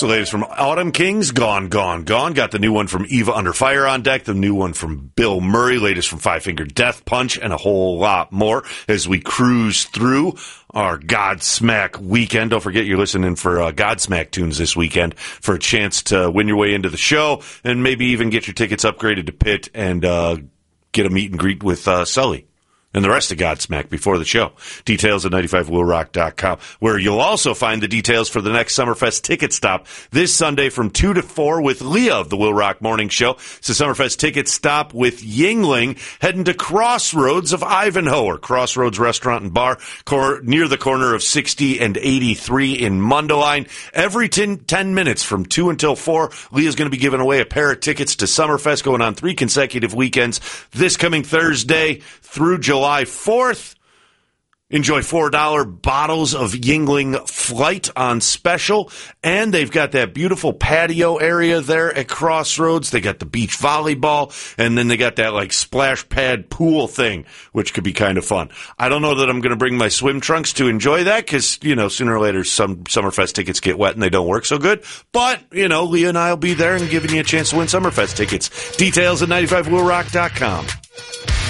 So latest from Autumn Kings, Gone, Gone, Gone. Got the new one from Eva Under Fire on deck, the new one from Bill Murray, latest from Five Finger Death Punch, and a whole lot more as we cruise through our Godsmack weekend. Don't forget you're listening for Godsmack tunes this weekend for a chance to win your way into the show and maybe even get your tickets upgraded to Pitt and get a meet and greet with Sully and the rest of Godsmack before the show. Details at 95willrock.com, where you'll also find the details for the next Summerfest ticket stop this Sunday from 2 to 4 with Leah of the Will Rock Morning Show. It's a Summerfest ticket stop with Yingling, heading to Crossroads of Ivanhoe, or Crossroads Restaurant and Bar, near the corner of 60 and 83 in Mundelein. Every 10 minutes from 2 until 4, Leah's going to be giving away a pair of tickets to Summerfest going on 3 consecutive weekends this coming Thursday through July 4th. Enjoy $4 bottles of Yingling Flight on special. And they've got that beautiful patio area there at Crossroads. They got the beach volleyball. And then they got that like splash pad pool thing, which could be kind of fun. I don't know that I'm going to bring my swim trunks to enjoy that because, you know, sooner or later some Summerfest tickets get wet and they don't work so good. But, you know, Leah and I will be there and giving you a chance to win Summerfest tickets. Details at 95willrock.com.